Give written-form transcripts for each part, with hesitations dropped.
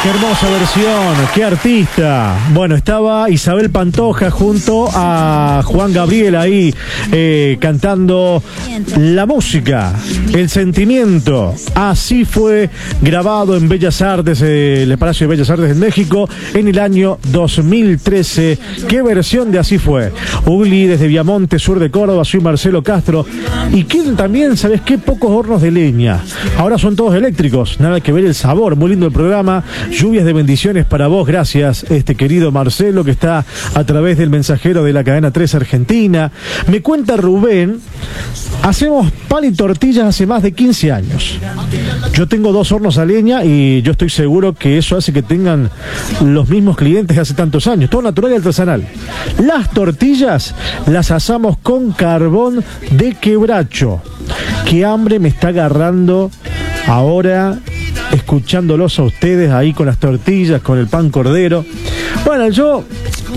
Qué hermosa versión, qué artista. Bueno, estaba Isabel Pantoja junto a Juan Gabriel ahí cantando la música, el sentimiento. Así fue grabado en Bellas Artes, el Palacio de Bellas Artes en México, en el año 2013. ¿Qué versión de Así fue? Ugly desde Viamonte, sur de Córdoba, soy Marcelo Castro. Y quieren también, ¿sabes qué? Pocos hornos de leña. Ahora son todos eléctricos, nada que ver el sabor. Muy lindo el programa. Lluvias de bendiciones para vos, gracias, querido Marcelo, que está a través del mensajero de la cadena 3 Argentina. Me cuenta Rubén, hacemos pan y tortillas hace más de 15 años. Yo tengo 2 hornos a leña y yo estoy seguro que eso hace que tengan los mismos clientes de hace tantos años. Todo natural y artesanal. Las tortillas las asamos con carbón de quebracho. Qué hambre me está agarrando ahora, escuchándolos a ustedes ahí con las tortillas, con el pan cordero. Bueno, yo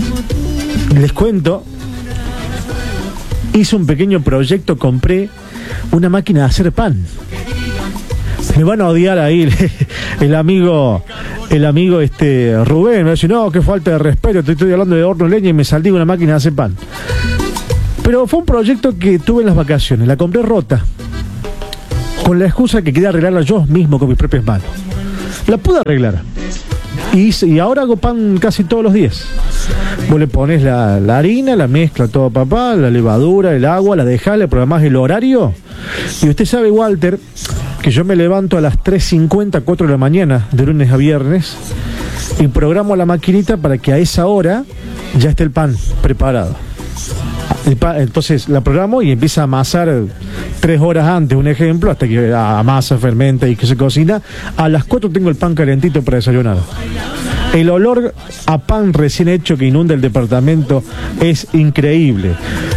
les cuento, hice un pequeño proyecto, compré una máquina de hacer pan. Me van a odiar ahí el amigo Rubén, me va a decir, no, qué falta de respeto, te estoy hablando de horno de leña y me salí una máquina de hacer pan. Pero fue un proyecto que tuve en las vacaciones, la compré rota, con la excusa que quería arreglarla yo mismo con mis propias manos. La pude arreglar. Y ahora hago pan casi todos los días. Vos le pones la harina, la mezcla todo papá, la levadura, el agua, la dejás, le programás el horario. Y usted sabe, Walter, que yo me levanto a las 3:50, 4 de la mañana, de lunes a viernes, y programo la maquinita para que a esa hora ya esté el pan preparado. Entonces la programo y empieza a amasar 3 horas antes, un ejemplo, hasta que amasa, fermenta y que se cocina. A las 4 tengo el pan calentito para desayunar. El olor a pan recién hecho que inunda el departamento es increíble.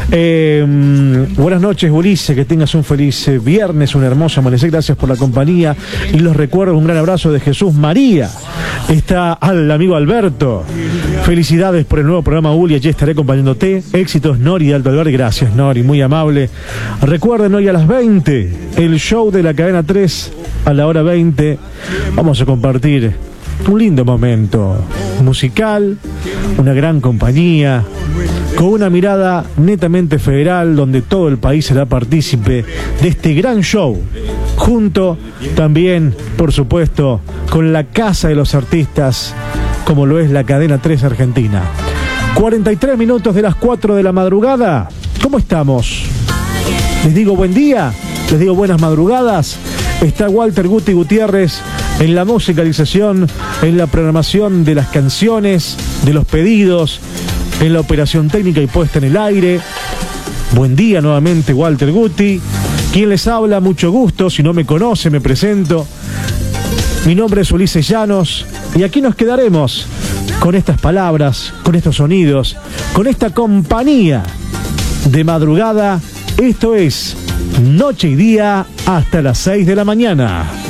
Buenas noches, Ulises, que tengas un feliz viernes, un hermoso amanecer, gracias por la compañía y los recuerdos. Un gran abrazo de Jesús María. Está al amigo Alberto. Felicidades por el nuevo programa, Uli, allí estaré acompañándote. Éxitos, Nori de Alto Albergue. Gracias, Nori, muy amable. Recuerden, hoy a las 20 el show de la cadena 3 a la hora 20. Vamos a compartir un lindo momento musical, una gran compañía, con una mirada netamente federal, donde todo el país será partícipe de este gran show, junto también, por supuesto, con la Casa de los Artistas, como lo es la cadena 3 Argentina. 43 minutos de las 4 de la madrugada. ¿Cómo estamos? Les digo buen día, les digo buenas madrugadas. Está Walter Guti Gutiérrez en la musicalización, en la programación de las canciones, de los pedidos, en la operación técnica y puesta en el aire. Buen día nuevamente, Walter Guti. Quien les habla, mucho gusto. Si no me conoce, me presento. Mi nombre es Ulises Llanos y aquí nos quedaremos con estas palabras, con estos sonidos, con esta compañía de madrugada. Esto es Noche y Día hasta las 6 de la mañana.